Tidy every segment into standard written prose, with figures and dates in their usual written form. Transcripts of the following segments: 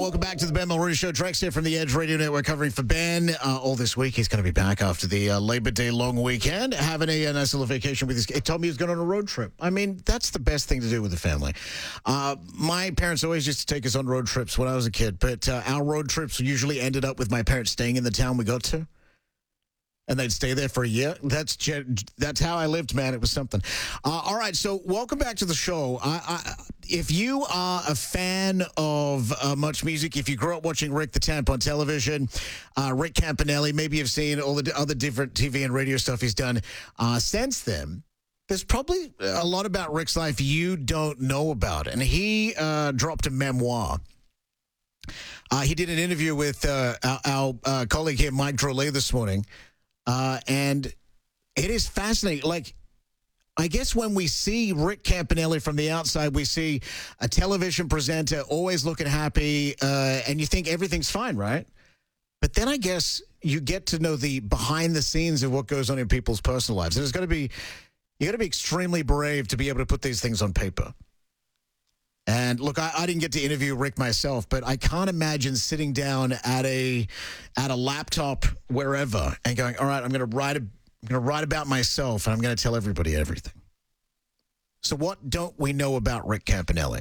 welcome back to the Ben Mulrooney Show. Drex here from the Edge Radio Network covering for Ben all this week. He's going to be back after the Labor Day long weekend, having a nice little vacation with his kid. He told me he was going on a road trip. I mean, that's the best thing to do with the family. My parents always used to take us on road trips when I was a kid, but our road trips usually ended up with my parents staying in the town we got to. And they'd stay there for a year. That's how I lived, man. It was something. All right, so welcome back to the show. If you are a fan of much music, if you grew up watching Rick the Temp on television, Rick Campanelli, maybe you've seen all the other different TV and radio stuff he's done since then, there's probably a lot about Rick's life you don't know about. And he dropped a memoir. He did an interview with our colleague here, Mike Drolet, this morning. And it is fascinating. Like, I guess when we see Rick Campanelli from the outside, we see a television presenter always looking happy, and you think everything's fine, right? But then I guess you get to know the behind the scenes of what goes on in people's personal lives. And you got to be extremely brave to be able to put these things on paper. And look, I didn't get to interview Rick myself, but I can't imagine sitting down at a laptop wherever and going, all right, I'm going to write about myself and I'm going to tell everybody everything. So what don't we know about Rick Campanelli?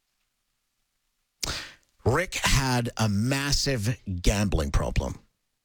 Rick had a massive gambling problem.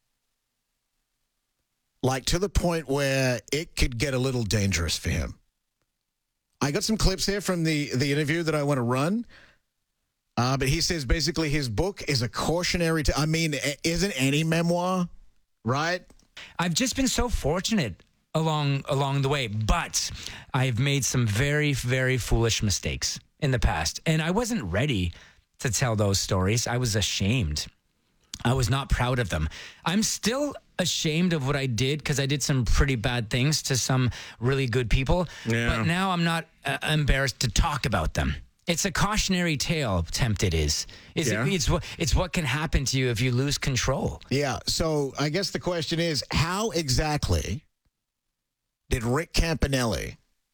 Like to the point where it could get a little dangerous for him. I got some clips here from the interview that I want to run. But he says basically his book is a cautionary. I mean, isn't any memoir, right? I've just been so fortunate along the way, but I've made some very, very foolish mistakes in the past. And I wasn't ready to tell those stories. I was ashamed. I was not proud of them. I'm still ashamed of what I did because I did some pretty bad things to some really good people. Yeah. But now I'm not embarrassed to talk about them. It's a cautionary tale, Tempt it is. It's what can happen to you if you lose control. Yeah, so I guess the question is, how exactly did Rick Campanelli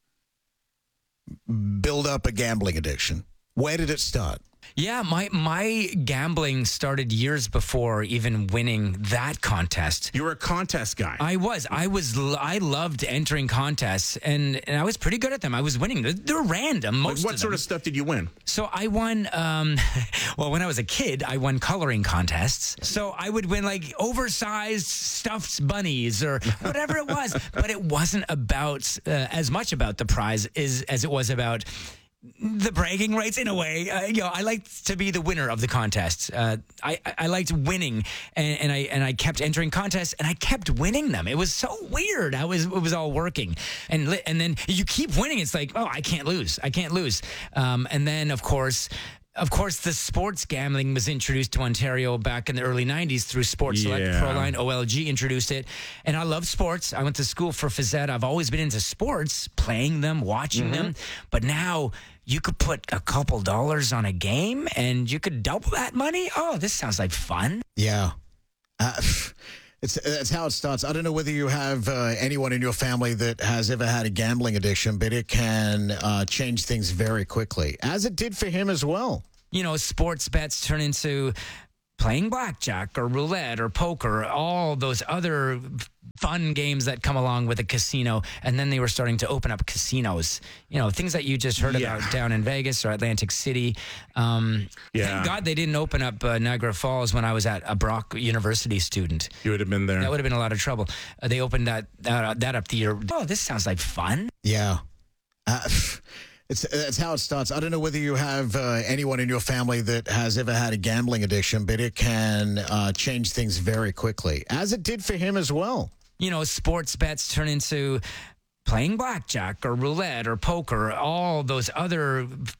build up a gambling addiction? Where did it start? Yeah, my gambling started years before even winning that contest. You were a contest guy. I loved entering contests, and I was pretty good at them. I was winning. They're random, most of them. What sort of stuff did you win? So I won, well, when I was a kid, I won coloring contests. So I would win, like, oversized stuffed bunnies or whatever it was. But it wasn't about as much about the prize as it was about the bragging rights in a way. I liked to be the winner of the contests. I liked winning, and I kept entering contests, and I kept winning them. It was so weird. It was all working, and then you keep winning. It's like, oh, I can't lose. And then of course, the sports gambling was introduced to Ontario back in the early 90s through Sports Select Proline. OLG introduced it. And I love sports. I went to school for phys ed. I've always been into sports, playing them, watching them. But now you could put a couple dollars on a game and you could double that money. Oh, this sounds like fun. Yeah. It's how it starts. I don't know whether you have anyone in your family that has ever had a gambling addiction, but it can change things very quickly, as it did for him as well. You know, sports bets turn into playing blackjack or roulette or poker, all those other fun games that come along with a casino. And then they were starting to open up casinos, you know, things that you just heard about down in Vegas or Atlantic City. Thank God they didn't open up Niagara Falls when I was a Brock University student. You would have been there. That would have been a lot of trouble. They opened that up the year. Oh, this sounds like fun. Yeah. It's how it starts. I don't know whether you have anyone in your family that has ever had a gambling addiction, but it can change things very quickly, as it did for him as well. You know, sports bets turn into playing blackjack or roulette or poker, all those other